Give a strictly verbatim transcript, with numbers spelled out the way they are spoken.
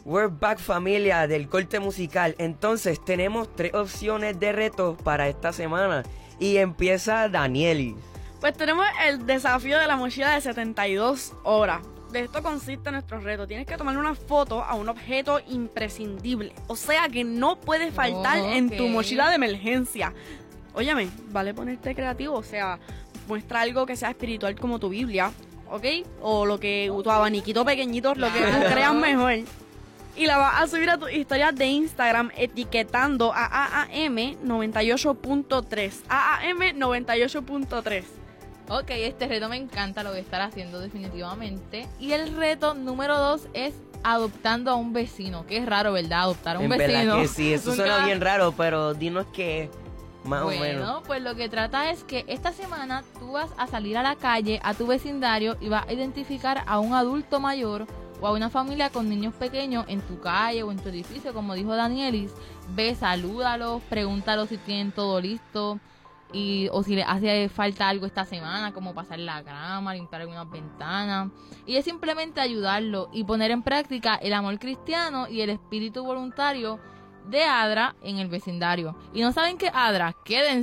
We're back, familia del Corte Musical. Entonces tenemos tres opciones de retos para esta semana. Y empieza Danielis. Pues tenemos el desafío de la mochila de setenta y dos horas. De esto consiste nuestro reto. Tienes que tomarle una foto a un objeto imprescindible. O sea que no puede faltar Oh, en ok. tu mochila de emergencia. Óyeme, vale ponerte creativo. O sea, muestra algo que sea espiritual como tu Biblia, ¿ok? O lo que tu abaniquito pequeñito, lo que tú Claro. creas mejor. Y la vas a subir a tu historia de Instagram etiquetando a A A M noventa y ocho punto tres. A A M noventa y ocho punto tres. Ok, este reto me encanta, lo voy a estar haciendo definitivamente. Y el reto número dos es adoptando a un vecino. Qué raro, ¿verdad? Adoptar a un En vecino. verdad que sí, eso Nunca- suena bien raro, pero dinos qué es, más bueno, o menos. pues lo que trata es que esta semana tú vas a salir a la calle, a tu vecindario, y vas a identificar a un adulto mayor o a una familia con niños pequeños en tu calle o en tu edificio, como dijo Danielis. Ve, salúdalos, pregúntalos si tienen todo listo y o si les hace falta algo esta semana, como pasar la grama, limpiar algunas ventanas. Y es simplemente ayudarlo y poner en práctica el amor cristiano y el espíritu voluntario de ADRA en el vecindario. Y no saben qué ADRA, quédense.